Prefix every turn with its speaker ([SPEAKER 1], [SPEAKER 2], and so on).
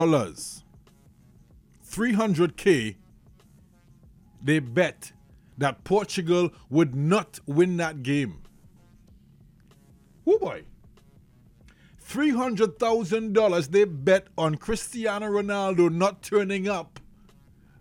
[SPEAKER 1] 300K, they bet that Portugal would not win that game. Oh boy. $300,000 they bet on Cristiano Ronaldo not turning up